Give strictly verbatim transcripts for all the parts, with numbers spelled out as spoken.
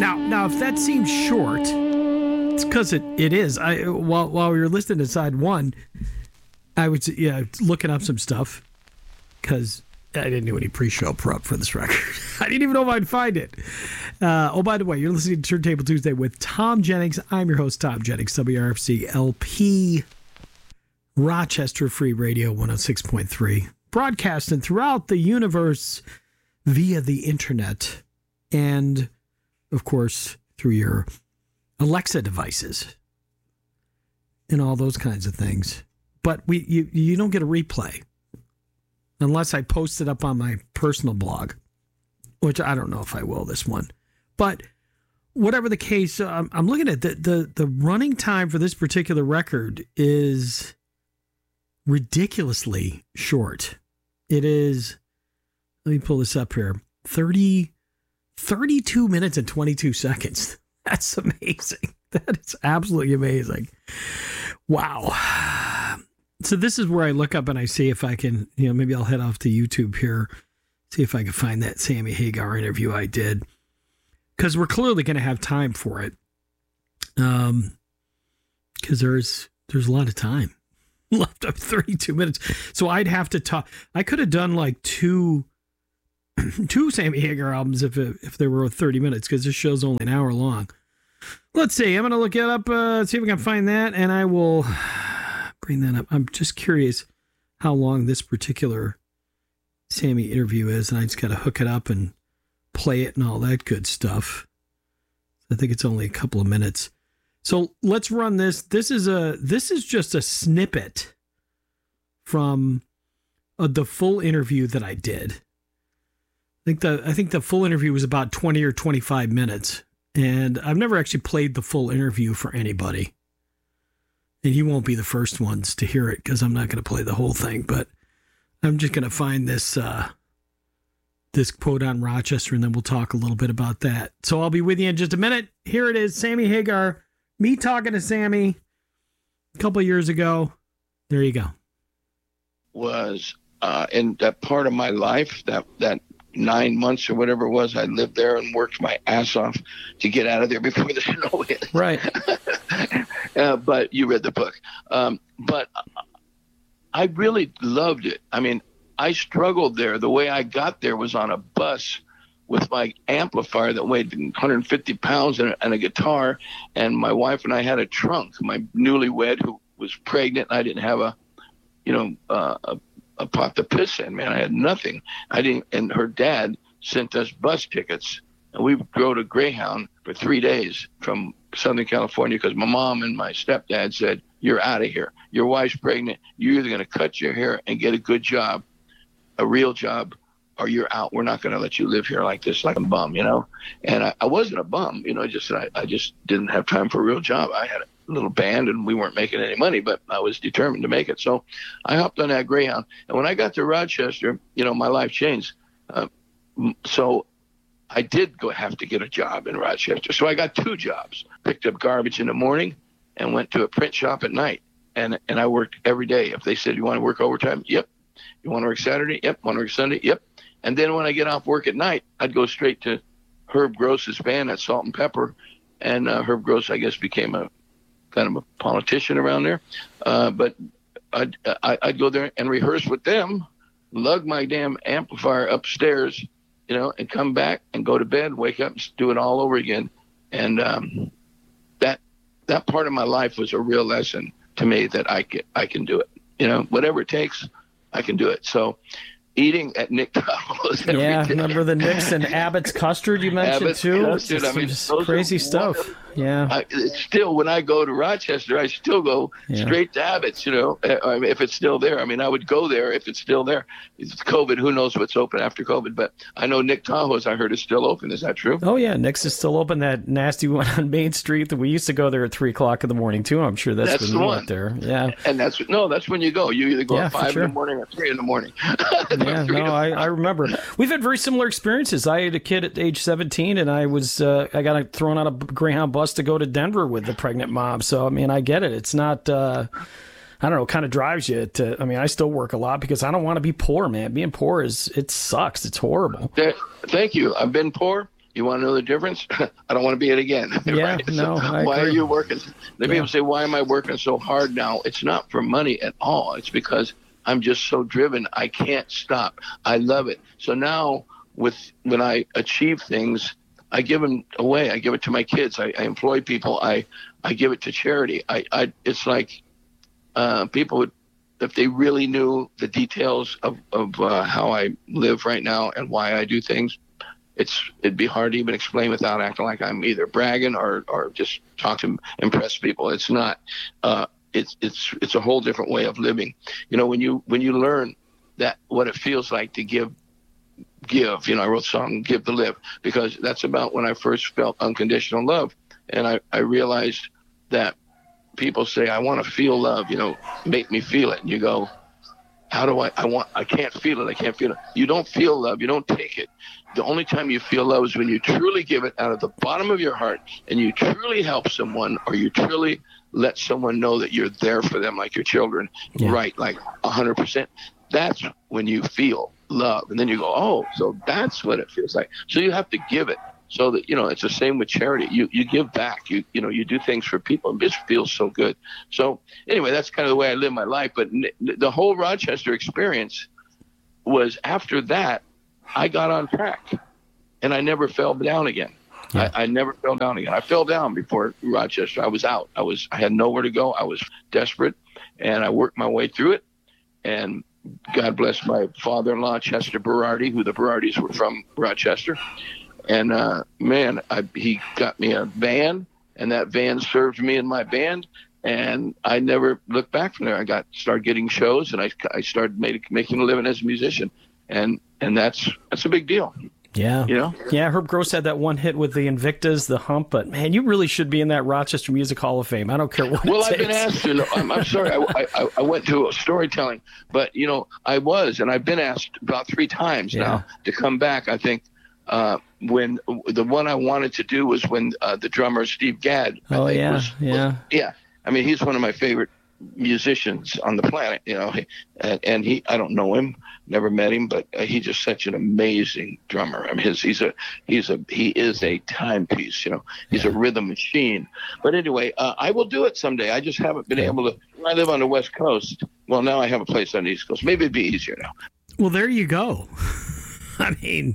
Now, now, if that seems short, it's because it, it is. I while while we were listening to side one, I was yeah looking up some stuff because I didn't do any pre-show prep for this record. I didn't even know if I'd find it. Uh, oh, by the way, you're listening to Turntable Tuesday with Tom Jennings. I'm your host, Tom Jennings, W R F C L P, Rochester Free Radio one oh six point three, broadcasting throughout the universe via the internet and, of course, through your Alexa devices and all those kinds of things. But we you, you don't get a replay unless I post it up on my personal blog, which I don't know if I will this one. But whatever the case, um, I'm looking at the, the, the running time for this particular record is ridiculously short. It is, let me pull this up here, thirty, thirty-two minutes and twenty-two seconds. That's amazing. That is absolutely amazing. Wow. So this is where I look up and I see if I can, you know, maybe I'll head off to YouTube here, see if I can find that Sammy Hagar interview I did. Because we're clearly going to have time for it. Um, because there's there's a lot of time left of thirty-two minutes. So I'd have to talk. I could have done like two two Sammy Hagar albums if it, if they were thirty minutes, because this show's only an hour long. Let's see. I'm going to look it up, uh, see if we can find that, and I will bring that up. I'm just curious how long this particular Sammy interview is, and I just got to hook it up and play it and all that good stuff. I think it's only a couple of minutes. So let's run this. This is a this is just a snippet from uh, the full interview that I did. I think the I think the full interview was about twenty or twenty-five minutes, and I've never actually played the full interview for anybody. And you won't be the first ones to hear it because I'm not going to play the whole thing, but I'm just going to find this uh, this quote on Rochester, and then we'll talk a little bit about that. So I'll be with you in just a minute. Here it is, Sammy Hagar, me talking to Sammy a couple of years ago. There you go. Was uh, in that part of my life, that that nine months or whatever it was, I lived there and worked my ass off to get out of there before the snow hit. Right. uh, but you read the book. Um, but I really loved it. I mean, I struggled there. The way I got there was on a bus with my amplifier that weighed one hundred fifty pounds and a, and a guitar. And my wife and I had a trunk. My newlywed, who was pregnant, and I didn't have a, you know, uh, a, a pot to piss in, man. I had nothing. I didn't. And her dad sent us bus tickets, and we drove to Greyhound for three days from Southern California because my mom and my stepdad said, "You're out of here. Your wife's pregnant. You're either going to cut your hair and get a good job, a real job, or you're out. We're not going to let you live here like this, like a bum," you know? And I, I wasn't a bum, you know, just I, I just didn't have time for a real job. I had a little band and we weren't making any money, but I was determined to make it. So I hopped on that Greyhound. And when I got to Rochester, you know, my life changed. Uh, so I did go have to get a job in Rochester. So I got two jobs, picked up garbage in the morning and went to a print shop at night. And, and I worked every day. If they said, "You want to work overtime?" Yep. "You want to work Saturday?" Yep. "Want to work Sunday?" Yep. And then when I get off work at night, I'd go straight to Herb Gross's band at Salt and Pepper. And uh, Herb Gross, I guess, became a kind of a politician around there. Uh, but I'd, I'd go there and rehearse with them, lug my damn amplifier upstairs, you know, and come back and go to bed, wake up and do it all over again. And um, that that part of my life was a real lesson to me that I can, I can do it. You know, whatever it takes, I can do it. So eating at Nick Tahoe's every Yeah, day. remember the Nick's and Abbott's custard you mentioned Abbott's too? custard, I mean, Some crazy stuff. wonderful. Yeah. I, it's still, when I go to Rochester, I still go Yeah. straight to Abbott's, you know, uh, I mean, if it's still there. I mean, I would go there if it's still there. It's COVID. Who knows what's open after COVID? But I know Nick Tahoe's, I heard, is still open. Is that true? Oh, yeah. Nick's is still open. That nasty one on Main Street that we used to go there at three o'clock in the morning, too. I'm sure that's, That's when the you one. went there. Yeah. And that's, no, that's when you go. You either go Yeah, at for five sure. in the morning or three in the morning. Yeah, no, I, I remember. We've had very similar experiences. I had a kid at age seventeen, and I was uh, I got thrown on a Greyhound bus to go to Denver with the pregnant mom. So, I mean, I get it. It's not, uh, I don't know, it kind of drives you to, I mean, I still work a lot because I don't want to be poor, man. Being poor is, it sucks. It's horrible. Th- Thank you. I've been poor. You want to know the difference? I don't want to be it again. Yeah, right? no, so I why agree. are you working? The Yeah. people say, why am I working so hard now? It's not for money at all. It's because I'm just so driven. I can't stop. I love it. So now with when I achieve things, I give them away. I give it to my kids. I, I employ people. I, I give it to charity. I, I it's like uh, people would, if they really knew the details of, of uh, how I live right now and why I do things, it's it'd be hard to even explain without acting like I'm either bragging or, or just talk to impress people. It's not. Uh, it's it's it's a whole different way of living. You know, when you when you learn that what it feels like to give, give. You know, I wrote a song, "Give to Live," because that's about when I first felt unconditional love, and I I realized that people say, I want to feel love. You know, make me feel it. And you go, how do I? I want. I can't feel it. I can't feel it. You don't feel love. You don't take it. The only time you feel love is when you truly give it out of the bottom of your heart, and you truly help someone, or you truly let someone know that you're there for them, like your children, Yeah. right? Like a hundred percent. That's when you feel love, and then you go, oh, so that's what it feels like. So you have to give it. So that, you know, it's the same with charity. You you give back. You you know, you do things for people. It just feels so good. So anyway, that's kind of the way I live my life. But n- the whole Rochester experience was after that, I got on track, and I never fell down again. Yeah. I, I never fell down again. I fell down before Rochester. I was out. I was I had nowhere to go. I was desperate, and I worked my way through it. And God bless my father-in-law, Chester Berardi, who the Berardis were from Rochester. And uh, man, I, he got me a van, and that van served me in my band. And I never looked back from there. I got started getting shows, and I, I started made, making a living as a musician, and and that's that's a big deal. Yeah. You know? Yeah, Herb Gross had that one hit with the Invictus, the Hump, but man, you really should be in that Rochester Music Hall of Fame. I don't care what Well, it I've takes. been asked to. I'm, I'm sorry, I, I I went to a storytelling, but you know, I was, and I've been asked about three times Yeah. now to come back. I think uh, when the one I wanted to do was when uh, the drummer Steve Gadd. I Oh, think, yeah, was, yeah. was- yeah. I mean, he's one of my favorite musicians on the planet, you know, and, and he, I don't know him, never met him, but uh, he's just such an amazing drummer. I mean, his, he's a, he's a, he is a timepiece, you know, he's a rhythm machine. But anyway, uh, I will do it someday. I just haven't been able to. I live on the West Coast. Well, now I have a place on the East Coast. Maybe it'd be easier now. Well, there you go. I mean,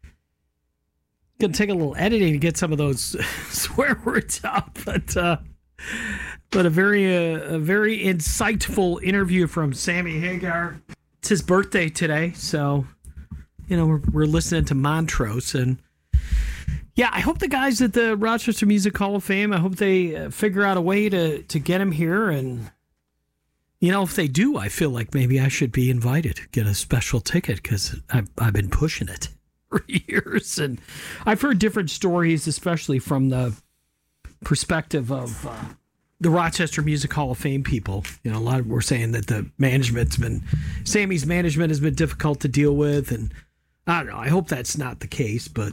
gonna take a little editing to get some of those swear words out, but uh, but a very uh, a very insightful interview from Sammy Hagar. It's his birthday today, so you know we're we're listening to Montrose, and yeah, I hope the guys at the Rochester Music Hall of Fame, I hope they uh, figure out a way to to get him here, and you know if they do, I feel like maybe I should be invited, get a special ticket because I've I've been pushing it for years, and I've heard different stories, especially from the perspective of uh, the Rochester Music Hall of Fame people. You know, a lot of were saying that the management's been, Sammy's management has been difficult to deal with, and I don't know. I hope that's not the case, but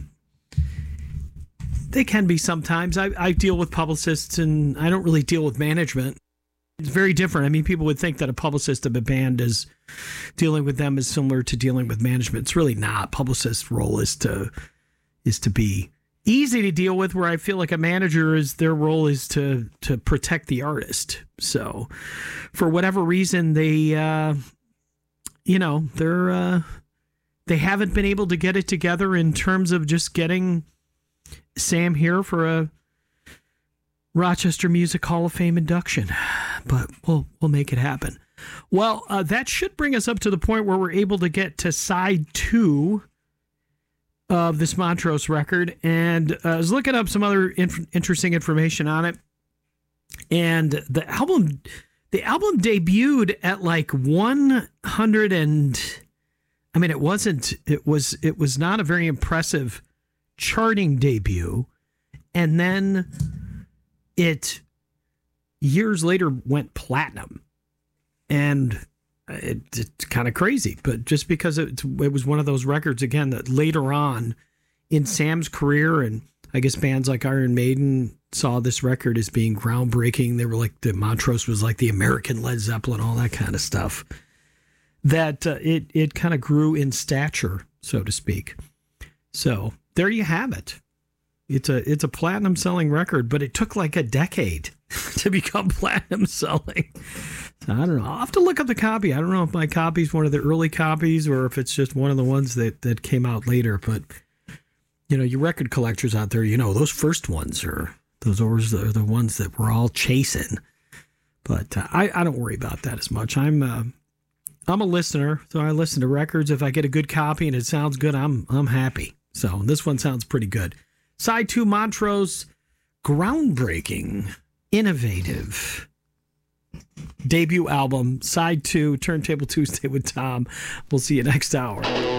they can be sometimes. I, I deal with publicists, and I don't really deal with management. It's very different. I mean, people would think that a publicist of a band is dealing with them is similar to dealing with management. It's really not. Publicist's role is to is to be easy to deal with, where I feel like a manager is their role is to to protect the artist. So for whatever reason, they uh, you know, they're uh, they haven't been able to get it together in terms of just getting Sam here for a Rochester Music Hall of Fame induction, but we'll we'll make it happen. Well, uh, that should bring us up to the point where we're able to get to side two of this Montrose record, and uh, I was looking up some other inf- interesting information on it. And the album, the album debuted at like one hundred, and I mean, it wasn't. It was. It was not a very impressive charting debut, and then it years later went platinum, and it, it's kind of crazy. But just because it, it was one of those records again that later on in Sam's career, and I guess bands like Iron Maiden saw this record as being groundbreaking. They were like, the Montrose was like the American Led Zeppelin, all that kind of stuff. That uh, it it kind of grew in stature, so to speak. So there you have it. It's a it's a platinum selling record, but it took like a decade to become platinum selling. So I don't know. I'll have to look up the copy. I don't know if my copy's one of the early copies or if it's just one of the ones that, that came out later. But, you know, you record collectors out there, you know, those first ones are those are the ones that we're all chasing. But uh, I, I don't worry about that as much. I'm uh, I'm a listener, so I listen to records. If I get a good copy and it sounds good, I'm I'm happy. So this one sounds pretty good. Side two, Montrose, groundbreaking, innovative debut album. Side two, Turntable Tuesday with Tom. We'll see you next hour.